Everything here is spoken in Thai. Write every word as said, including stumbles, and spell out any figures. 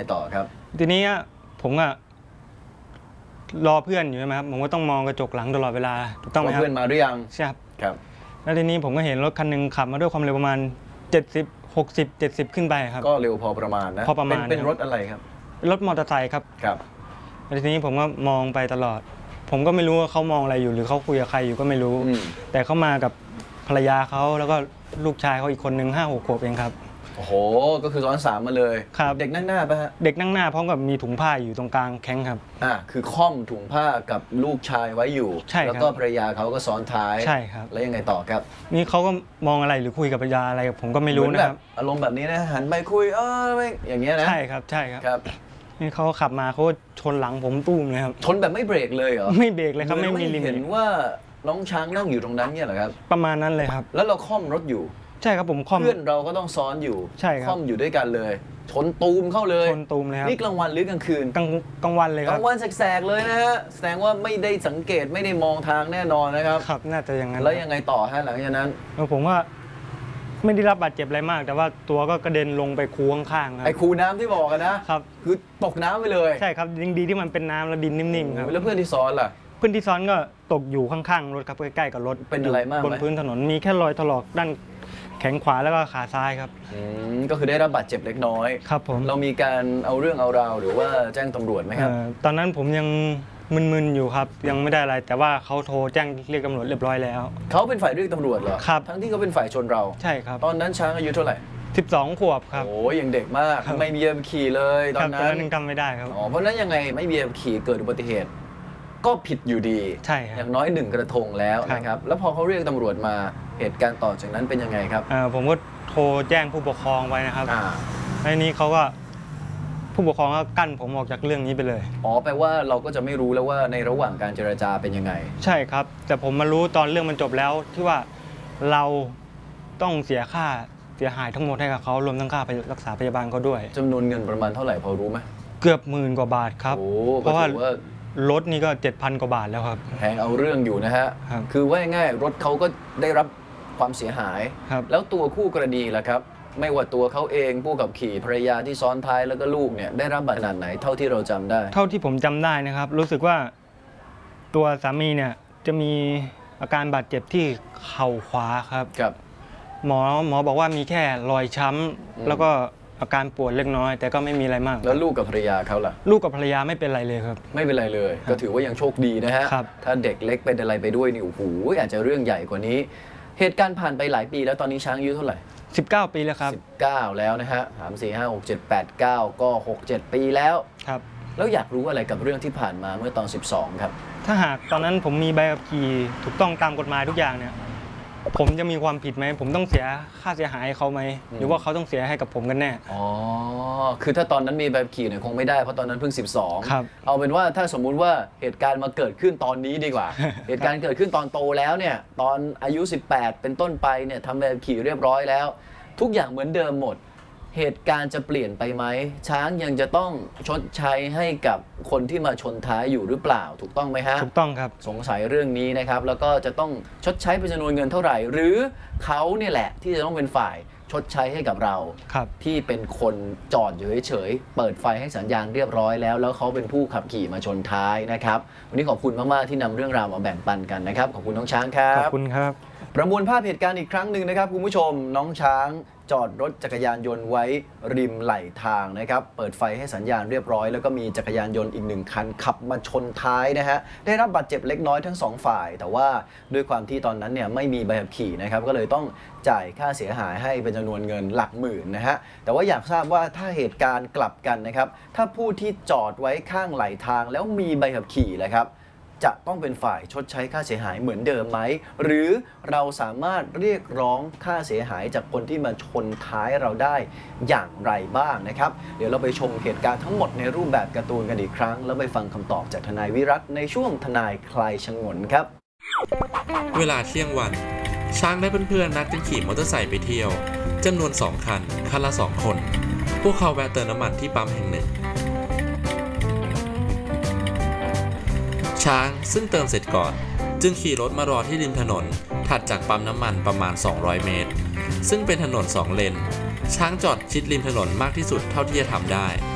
ต่อครับทีนี้ผมอะรอเพื่อนอยู่ใช่ไหมครับผมก็ต้องมองกระจกหลังตลอดเวลาถูกต้องไหมครับเพื่อนมาหรือยังใช่ครับครับแล้วทีนี้ผมก็เห็นรถคันนึงขับมาด้วยความเร็วประมาณเจ็ดสิบ หกสิบ เจ็ดสิบขึ้นไปครับก็เร็วพอประมาณนะพอประมาณเป็นรถอะไรครับรถมอเตอร์ไซค์ครับครับแล้วทีนี้ผมก็มองไปตลอดผมก็ไม่รู้ว่าเขามองอะไรอยู่หรือเขาคุยกับใครอยู่ก็ไม่รู้แต่เขามากับภรรยาเขาแล้วก็ลูกชายเขาอีกคนนึงห้าหกขวบเองครับโอ้โหก็คือซ้อนสามมาเลยครับเด็กนั่งหน้าป่ะฮะเด็กนั่งหน้าพร้อมกับมีถุงผ้าอยู่ตรงกลางแข้งครับอ่าคือค่อมถุงผ้ากับลูกชายไว้อยู่ใช่ครับแล้วก็ภรรยาเขาก็ซ้อนท้ายใช่ครับแล้วยังไงต่อครับนี่เขาก็มองอะไรหรือคุยกับภรรยาอะไรผมก็ไม่รู้นะครับอารมณ์แบบนี้นะหันไปคุยเออไม่อย่างเงี้ยนะใช่ครับใช่ครับครับนี่เขาขับมาเขาชนหลังผมตุ้มเลยครับชนแบบไม่เบรกเลยเหรอไม่เบรกเลยครับไม่มีลิมิตเห็นว่าน้องช้างนั่งอยู่ตรงนั้นเนี่ยเหรอครับประมาณนั้นเลยครับแล้วเราค่อมรถอยู่ใช่ครับผมค่อมเพื่อนเราก็ต้องซ้อนอยู่ใช่ครับค่อมอยู่ด้วยกันเลยชนตูมเข้าเลยชนตูมเลยครับนี่กลางวันหรือกลางคืนกลางกลางวันเลยคกรับลางวันแสกๆเลยนะฮะแสดงว่าไม่ได้สังเกตไม่ได้มองทางแน่นอนนะครับครับน่าจะอย่างนั้นแล้วยังไงต่อฮะหลังจากนั้นผมว่าไม่ได้รับบาดเจ็บอะไรมากแต่ว่าตัวก็กระเด็นลงไปคูข้างๆครับไอ้คูน้ำที่บอกกันนะครับคือตกน้ำไปเลยใช่ครับยังดีที่มันเป็นน้ำแล้วดินนิ่มๆครับแล้วเพื่อนที่ซ้อนล่ะเพื่อนที่ซ้อนก็ตกอยู่ข้างๆรถครับใกล้ๆกับรถเป็นอะไรมากบนพื้นถนนมีแค่รอยถลอกด้านแขนขวาแล้วก็ขาซ้ายครับก็คือได้รับบาดเจ็บเล็กน้อยครับผมเรามีการเอาเรื่องเอาราวหรือว่าแจ้งตำรวจไหมครับตอนนั้นผมยังมึนๆอยู่ครับยังไม่ได้อะไรแต่ว่าเขาโทรแจ้งเรียกตำรวจเรียบร้อยแล้วเขาเป็นฝ่ายเรียกตำรวจเหรอครับทั้งที่เขาเป็นฝ่ายชนเราใช่ครับตอนนั้นช้างอายุเท่าไหร่สิบสองขวบครับโอ้ยยังเด็กมากไม่มีใบขี่เลยตอนนั้นตอนนั้นยังทำไม่ได้ครับอ๋อเพราะนั้นยังไงไม่มีใบขี่เกิดอุบัติเหตุก็ผิดอยู่ดีใช่ครับอย่างน้อยหนึ่งกระทงแล้วนะครับแล้วพอเขาเรียกตำรวจมาเหตุการณ์ต่อจากนั้นเป็นยังไงครับผมก็โทรแจ้งผู้ปกครองไว้นะครับในนี้เขาก็ผู้ปกครองก็กั้นผมออกจากเรื่องนี้ไปเลยอ๋อแปลว่าเราก็จะไม่รู้แล้วว่าในระหว่างการเจรจาเป็นยังไงใช่ครับแต่ผมมารู้ตอนเรื่องมันจบแล้วที่ว่าเราต้องเสียค่าเสียหายทั้งหมดให้กับเขารวมทั้งค่าไปรักษาพยาบาลเขาด้วยจำนวนเงินประมาณเท่าไหร่พอรู้ไหมเกือบหมื่นกว่าบาทครับเพราะว่ารถนี่ก็เจ็ดพันกว่าบาทแล้วครับแพงเอาเรื่องอยู่นะฮะคือว่าง่ายรถเขาก็ได้รับความเสียหายแล้วตัวคู่กรณีล่ะครับไม่ว่าตัวเขาเองผู้ขับขี่ภรรยาที่ซ้อนท้ายแล้วก็ลูกเนี่ยได้รับบาดเจ็บขนาดไหนเท่าที่เราจำได้เท่าที่ผมจำได้นะครับรู้สึกว่าตัวสามีเนี่ยจะมีอาการบาดเจ็บที่เข่าขวาครับครับหมอหมอบอกว่ามีแค่รอยช้ำแล้วก็อาการปวดเล็กน้อยแต่ก็ไม่มีอะไรมากแล้วลูกกับภรรยาเขาล่ะลูกกับภรรยาไม่เป็นไรเลยครับไม่เป็นไรเลยก็ถือว่ายังโชคดีนะฮะถ้าเด็กเล็กเป็นอะไรไปด้วยนี่โอ้โหอาจจะเรื่องใหญ่กว่านี้เหตุการณ์ผ่านไปหลายปีแล้วตอนนี้ช้างอายุเท่าไหร่สิบเก้าปีแล้วครับสิบเก้าแล้วนะฮะสาม สี่ ห้า หก เจ็ด แปด เก้าก็หก เจ็ดปีแล้วครับแล้วอยากรู้อะไรกับเรื่องที่ผ่านมาเมื่อตอนสิบสองครับถ้าหากตอนนั้นผมมีใบขับขี่ถูกต้องตามกฎหมายทุกอย่างเนี่ยผมจะมีความผิดไหมผมต้องเสียค่าเสียหายให้เขาไหมหรือว่าเขาต้องเสียให้กับผมกันแน่อ๋อคือถ้าตอนนั้นมีใบขับขี่เนี่ยคงไม่ได้เพราะตอนนั้นเพิ่งสิบสองครับเอาเป็นว่าถ้าสมมุติว่าเหตุการณ์มาเกิดขึ้นตอนนี้ดีกว่า เหตุการณ์เกิดขึ้นตอนโตแล้วเนี่ยตอนอายุสิบแปดเป็นต้นไปเนี่ยทำใบขับขี่เรียบร้อยแล้วทุกอย่างเหมือนเดิมหมดเหตุการณ์จะเปลี่ยนไปไหมช้างยังจะต้องชดใช้ให้กับคนที่มาชนท้ายอยู่หรือเปล่าถูกต้องไหมฮะถูกต้องครับสงสัยเรื่องนี้นะครับแล้วก็จะต้องชดใช้เป็นจำนวนเงินเท่าไหร่หรือเขาเนี่ยแหละที่จะต้องเป็นฝ่ายชดใช้ให้กับเราที่เป็นคนจอดอยู่เฉยๆเปิดไฟให้สัญญาณเรียบร้อยแล้วแล้วเขาเป็นผู้ขับขี่มาชนท้ายนะครับวันนี้ขอบคุณมากๆที่นำเรื่องราวมาแบ่งปันกันนะครับขอบคุณน้องช้างครับขอบคุณครับประมวลภาพเหตุการณ์อีกครั้งหนึ่งนะครับคุณผู้ชมน้องช้างจอดรถจักรยานยนต์ไว้ริมไหลทางนะครับเปิดไฟให้สัญญาณเรียบร้อยแล้วก็มีจักรยานยนต์อีกหนึ่งคันขับมาชนท้ายนะฮะได้รับบาดเจ็บเล็กน้อยทั้งสองฝ่ายแต่ว่าด้วยความที่ตอนนั้นเนี่ยไม่มีใบขับขี่นะครับก็เลยต้องจ่ายค่าเสียหายให้เป็นจำนวนเงินหลักหมื่นนะฮะแต่ว่าอยากทราบว่าถ้าเหตุการณ์กลับกันนะครับถ้าผู้ที่จอดไว้ข้างไหลทางแล้วมีใบขับขี่แหละครับจะต้องเป็นฝ่ายชดใช้ค่าเสียหายเหมือนเดิมไหมหรือเราสามารถเรียกร้องค่าเสียหายจากคนที่มาชนท้ายเราได้อย่างไรบ้างนะครับเดี๋ยวเราไปชมเหตุการณ์ทั้งหมดในรูปแบบการ์ตูนกันอีกครั้งแล้วไปฟังคำตอบจากทนายวิรัตในช่วงทนายคลายฉงนครับเวลาเที่ยงวันช้างได้เพื่อนๆนัดกันขี่มอเตอร์ไซค์ไปเที่ยวจำนวนสองคันคันละสองคนพวกเขาแวะเติมน้ำมันที่ปั๊มแห่งหนึ่งช้างซึ่งเติมเสร็จก่อนจึงขี่รถมารอที่ริมถนนถัดจากปั๊มน้ำมันประมาณสองร้อยเมตรซึ่งเป็นถนนสองเลนช้างจอดชิดริมถนนมากที่สุดเท่าที่จะทำได้